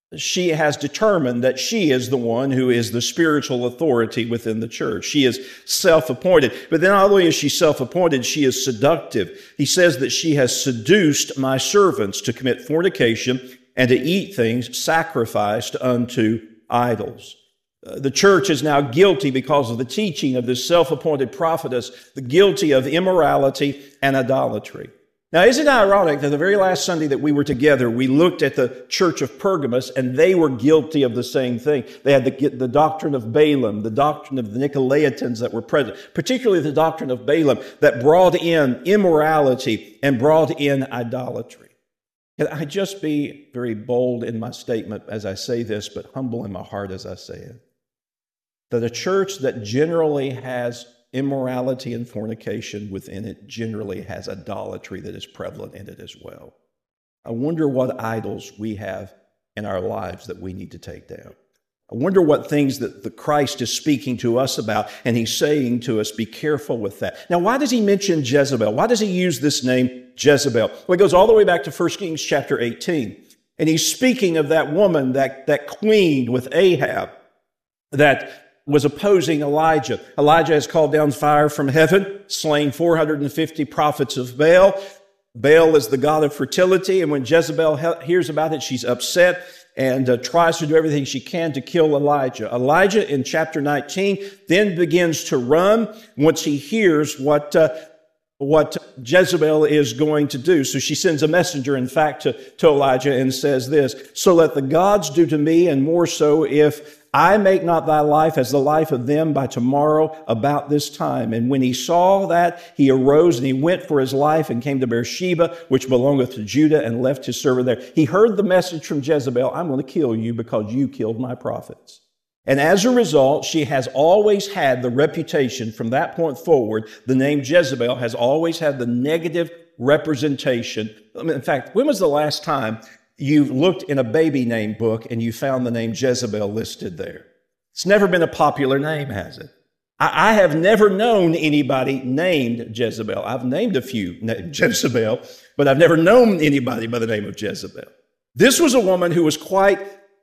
she has determined that she is the one who is the spiritual authority within the church. She is self-appointed. But then not only is she self-appointed, she is seductive. He says that she has seduced my servants to commit fornication and to eat things sacrificed unto idols. The church is now guilty because of the teaching of this self-appointed prophetess, guilty of immorality and idolatry. Now, isn't it ironic that the very last Sunday that we were together, we looked at the church of Pergamos, and they were guilty of the same thing. They had the doctrine of Balaam, the doctrine of the Nicolaitans that were present, particularly the doctrine of Balaam that brought in immorality and brought in idolatry. Can I just be very bold in my statement as I say this, but humble in my heart as I say it? That a church that generally has immorality and fornication within it generally has idolatry that is prevalent in it as well. I wonder what idols we have in our lives that we need to take down. I wonder what things that the Christ is speaking to us about, and he's saying to us, be careful with that. Now, why does he mention Jezebel? Why does he use this name, Jezebel? Well, it goes all the way back to 1 Kings chapter 18. And he's speaking of that woman, that queen with Ahab, that was opposing Elijah. Elijah has called down fire from heaven, slain 450 prophets of Baal. Baal is the god of fertility, and when Jezebel hears about it, she's upset and tries to do everything she can to kill Elijah. Elijah, in chapter 19, then begins to run once he hears what Jezebel is going to do. So she sends a messenger, in fact, to Elijah and says this, "So let the gods do to me, and more so, if I make not thy life as the life of them by tomorrow about this time." And when he saw that, he arose and he went for his life and came to Beersheba, which belongeth to Judah, and left his servant there. He heard the message from Jezebel, "I'm going to kill you because you killed my prophets." And as a result, she has always had the reputation from that point forward. The name Jezebel has always had the negative representation. In fact, when was the last time you looked in a baby name book and you found the name Jezebel listed there? It's never been a popular name, has it? I have never known anybody named Jezebel. I've named a few Jezebel, but I've never known anybody by the name of Jezebel. This was a woman who was quite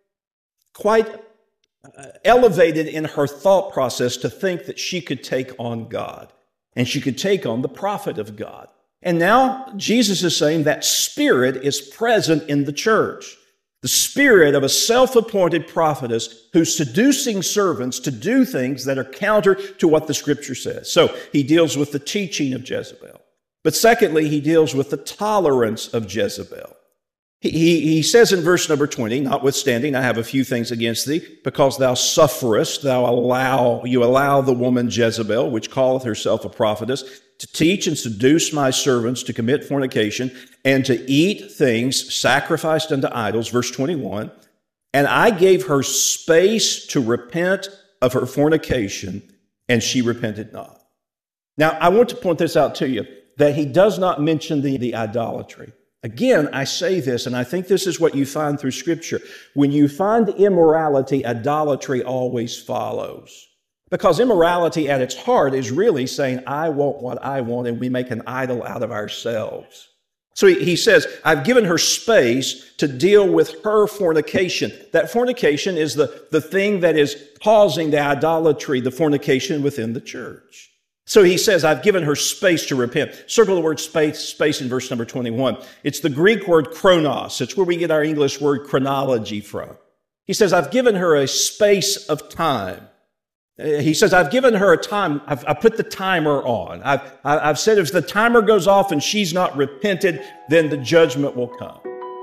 elevated in her thought process to think that she could take on God and she could take on the prophet of God. And now Jesus is saying that spirit is present in the church. The spirit of a self-appointed prophetess who's seducing servants to do things that are counter to what the scripture says. So he deals with the teaching of Jezebel. But secondly, he deals with the tolerance of Jezebel. He says in verse number 20, "Notwithstanding, I have a few things against thee, because thou sufferest, you allow the woman Jezebel, which calleth herself a prophetess, to teach and seduce my servants to commit fornication and to eat things sacrificed unto idols." Verse 21, "And I gave her space to repent of her fornication, and she repented not." Now, I want to point this out to you, that he does not mention the idolatry. Again, I say this, and I think this is what you find through Scripture. When you find immorality, idolatry always follows. Because immorality at its heart is really saying, I want what I want, and we make an idol out of ourselves. So he says, I've given her space to deal with her fornication. That fornication is the thing that is causing the idolatry, the fornication within the church. So he says, I've given her space to repent. Circle the word space in verse number 21. It's the Greek word chronos. It's where we get our English word chronology from. He says, I've given her a space of time. He says, I've given her a time. I've put the timer on. I've said if the timer goes off and she's not repented, then the judgment will come.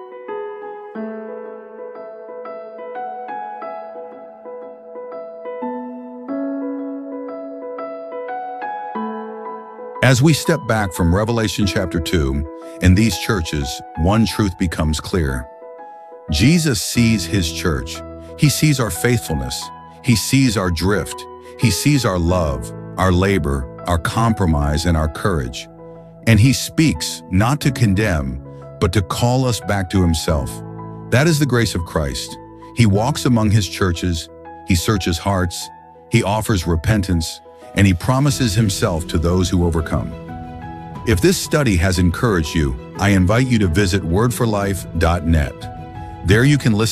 As we step back from Revelation chapter 2, in these churches, one truth becomes clear. Jesus sees his church. He sees our faithfulness. He sees our drift. He sees our love, our labor, our compromise, and our courage. And he speaks not to condemn, but to call us back to himself. That is the grace of Christ. He walks among his churches. He searches hearts. He offers repentance. And he promises himself to those who overcome. If this study has encouraged you, I invite you to visit wordforlife.net. There you can listen